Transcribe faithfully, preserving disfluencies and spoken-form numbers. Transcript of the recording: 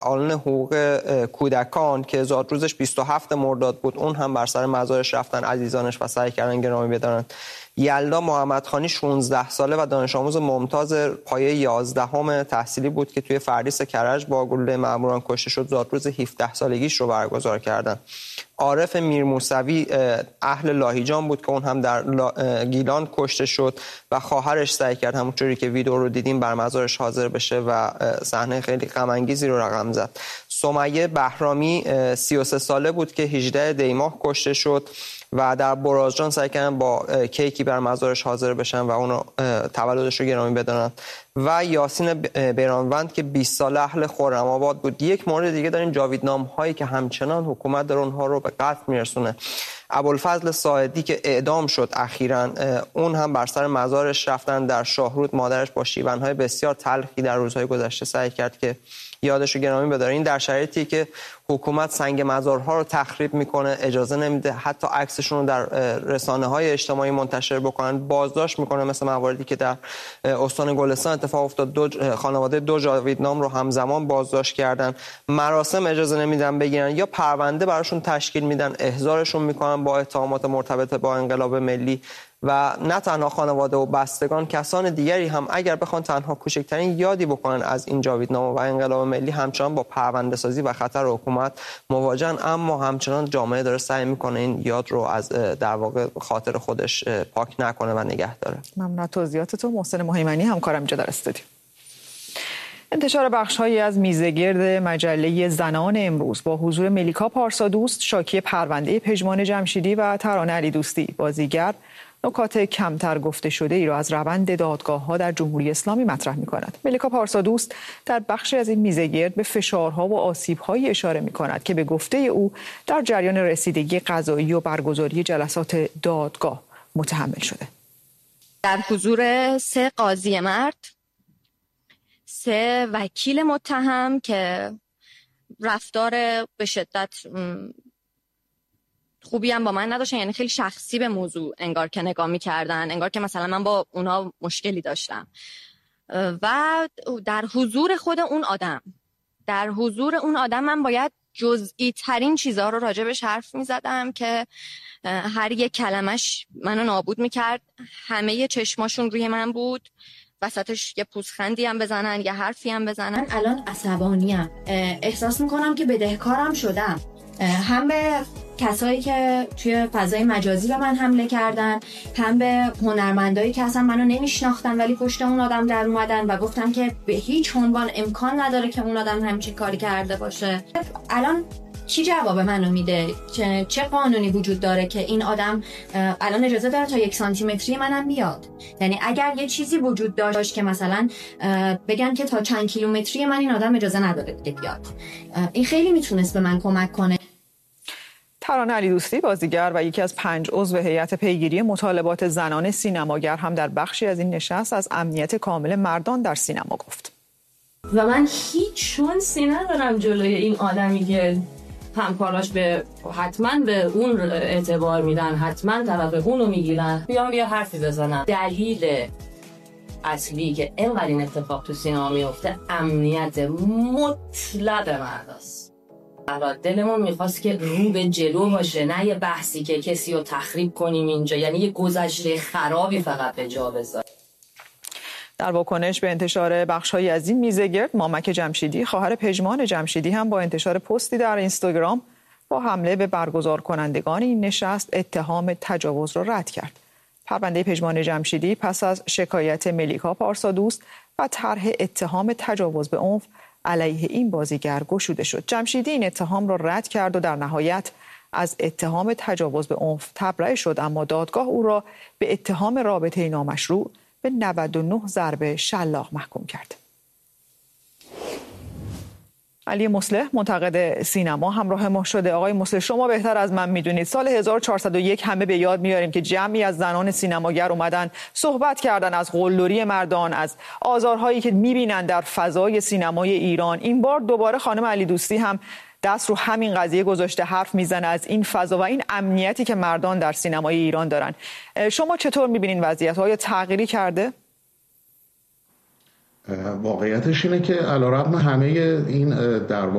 فعالان حقوق کودکان که زادروزش بیست و هفتم مرداد بود، اون هم بر سر مزارش رفتن عزیزانش و سعی کردن گرامی بدارن. یلدا محمدخانی شانزده ساله و دانش آموز ممتاز پایه یازدهم تحصیلی بود که توی فردیس کرج با گلوله مأموران کشته شد. زادروز هفده سالگیش رو برگزار کردن. عارف میرموسوی اهل لاهیجان بود که اون هم در گیلان کشته شد و خواهرش سعی کرد همونطوری که ویدیو رو دیدیم بر مزارش حاضر بشه و صحنه خیلی غم انگیزی رو رقم زد. سمیه بهرامی سی و سه ساله بود که هجدهم دی ماه کشته شد و در برازجان سعی کردن با کیکی بر مزارش حاضر بشن و اونو تولدش رو گرامی بدارن. و یاسین بیرانوند که بیست ساله اهل خرم‌آباد بود. یک مورد دیگه داریم، جاویدنام هایی که همچنان حکومت داره اونها رو به قتل میرسونه. ابوالفضل ساعدی که اعدام شد اخیراً، اون هم بر سر مزارش رفتن در شاهرود. مادرش با شیون‌های بسیار تلخی در روزهای گذشته سعی کرد که یادش رو گرامی بداره. این در شرایطی که حکومت سنگ مزارها رو تخریب میکنه، اجازه نمیده حتی عکسشون رو در رسانه‌های اجتماعی منتشر بکنن، بازداشت میکنه، مثل مواردی که در استان گلستان اتفاق افتاد. دو خانواده دو جاویدنام رو همزمان بازداشت کردن. مراسم اجازه نمیدن بگیرن یا پرونده براشون تشکیل میدن، احضارشون میکنن با اتهامات مرتبط با انقلاب ملی. و نه تنها خانواده و بستگان، کسان دیگری هم اگر بخوان تنها کوچکترین یادی بکنن از این جاویدنامه و انقلاب ملی، همچنان با پرونده سازی و خطر حکومت مواجهن. اما همچنان جامعه داره سعی میکنه این یاد رو از در واقع خاطر خودش پاک نکنه و نگه داره. ممنون از توضیحاتتون. محسن مهیمنی همکارم اینجا در استودیو. انتشار بخش‌هایی از میزگرد مجله زنان امروز با حضور ملیکا پارسادوست، شاکی پرونده پژمان جمشیدی و ترانه علیدوستی بازیگر نکات کمتر گفته شده ای را از روند دادگاه‌ها در جمهوری اسلامی مطرح می‌کند. ملیکا پارسادوست در بخشی از این میزگرد به فشارها و آسیب‌هایی اشاره می‌کند که به گفته او در جریان رسیدگی قضایی و برگزاری جلسات دادگاه متحمل شده. در حضور سه قاضی مرد، سه وکیل متهم که رفتار به شدت خوبی هم با من نداشتن، یعنی خیلی شخصی به موضوع انگار که نگاه می‌کردن، انگار که مثلا من با اونها مشکلی داشتم. و در حضور خود اون آدم در حضور اون آدم من باید جزئی ترین چیزها رو راجبش حرف می‌زدم که هر یک کلمش منو نابود می‌کرد. همه چشماشون روی من بود، وسطش یه پوزخندی هم بزنن، یه حرفی هم بزنن. من الان عصبانیم، احساس میکنم که بدهکارم شدم، هم به کسایی که توی فضای مجازی به من حمله کردن، هم به هنرمندایی که اصلا منو نمیشناختن ولی پشت اون آدم در اومدن و گفتن که به هیچ عنوان امکان نداره که اون آدم همچین کاری کرده باشه. الان کی جواب منو میده؟ چه چه قانونی وجود داره که این آدم الان اجازه داره تا یک سانتی متری منم بیاد؟ یعنی اگر یه چیزی وجود داشت که مثلا بگن که تا چند کیلومتری من این آدم اجازه نداره بیاد، این خیلی میتونست به من کمک کنه. ترانه علیدوستی بازیگر و یکی از پنج عضو هیئت پیگیری مطالبات زنان سینماگر هم در بخشی از این نشست از امنیت کامل مردان در سینما گفت. و من هیچ شانسی ندارم جلوی این آدمی که همکاراش به حتما به اون اعتبار میدن، حتما طرف اونو میگیرن، بیام بیا حرفی بزنم. دلیل اصلی که اینقدر این اتفاق تو سینما میفته امنیت مطلق مرداست. دلمون میخواست که رو به جلو باشه، نه یه بحثی که کسی رو تخریب کنیم اینجا، یعنی یه گذشته خرابی فقط به جا بذاریم. در واکنش به انتشار بخش‌هایی از این میزگرد، مامک جمشیدی خواهر پژمان جمشیدی هم با انتشار پستی در اینستاگرام با حمله به برگزار کنندگان این نشست اتهام تجاوز را رد کرد. پرونده پژمان جمشیدی پس از شکایت ملیکا پارسادوست و طرح اتهام تجاوز به عنف علیه این بازیگر گشوده شد. جمشیدی این اتهام را رد کرد و در نهایت از اتهام تجاوز به عنف تبرئه شد، اما دادگاه او را به اتهام رابطه نامشروع به نود و نه ضربه شلاق محکوم کرد. علی مصلح منتقد سینما همراه ما شده. آقای مصلح، شما بهتر از من میدونید سال هزار و چهارصد و یک همه به یاد میاریم که جمعی از زنان سینماگر اومدن صحبت کردن از قلدری مردان، از آزارهایی که میبینن در فضای سینمای ایران. این بار دوباره خانم علیدوستی هم دست رو همین قضیه گذاشته، حرف میزنه از این فضا و این امنیتی که مردان در سینمای ایران دارن. شما چطور میبینین وضعیت؟ های تغییری کرده؟ واقعیتش اینه که علیرغم همه این در